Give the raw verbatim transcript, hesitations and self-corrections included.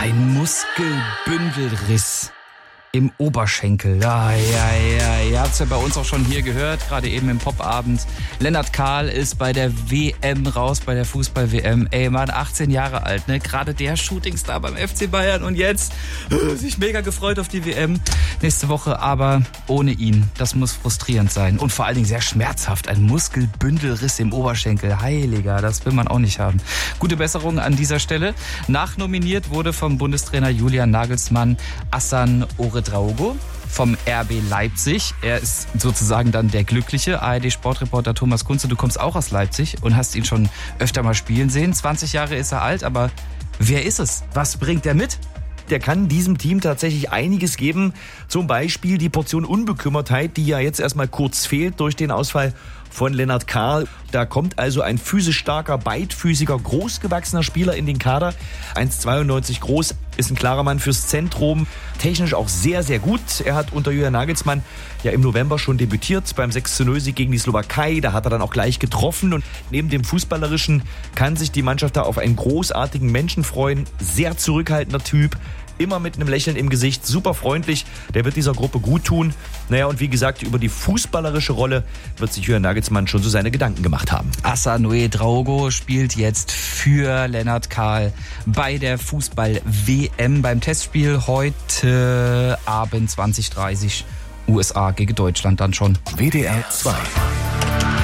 Ein Muskelbündelriss im Oberschenkel. Ja, ja, ja. Ihr habt es ja bei uns auch schon hier gehört, gerade eben im Popabend. Lennart Kahl ist bei der W M raus, bei der Fußball-W M. Ey, Mann, achtzehn Jahre alt, ne? Gerade der Shootingstar beim F C Bayern und jetzt äh, sich mega gefreut auf die W M nächste Woche, aber ohne ihn. Das muss frustrierend sein und vor allen Dingen sehr schmerzhaft. Ein Muskelbündelriss im Oberschenkel. Heiliger, das will man auch nicht haben. Gute Besserung an dieser Stelle. Nachnominiert wurde vom Bundestrainer Julian Nagelsmann Hassan Ouedraogo vom R B Leipzig. Er ist sozusagen dann der Glückliche. A R D-Sportreporter Thomas Kunze, du kommst auch aus Leipzig und hast ihn schon öfter mal spielen sehen. zwanzig Jahre ist er alt, aber wer ist es? Was bringt er mit? Der kann diesem Team tatsächlich einiges geben. Zum Beispiel die Portion Unbekümmertheit, die ja jetzt erstmal kurz fehlt durch den Ausfall von Lennart Kahl. Da kommt also ein physisch starker, beidfüßiger, großgewachsener Spieler in den Kader. eins Komma zweiundneunzig groß, ist ein klarer Mann fürs Zentrum. Technisch auch sehr, sehr gut. Er hat unter Julian Nagelsmann ja im November schon debütiert beim sechs zu null Sieg gegen die Slowakei. Da hat er dann auch gleich getroffen. Und neben dem Fußballerischen kann sich die Mannschaft da auf einen großartigen Menschen freuen. Sehr zurückhaltender Typ. Immer mit einem Lächeln im Gesicht, super freundlich. Der wird dieser Gruppe gut tun. Naja, und wie gesagt, über die fußballerische Rolle wird sich Julian Nagelsmann schon so seine Gedanken gemacht haben. Hassan Ouedraogo spielt jetzt für Lennart Kahl bei der Fußball-W M beim Testspiel heute Abend zwanzig Uhr dreißig. U S A gegen Deutschland dann schon. W D R zwei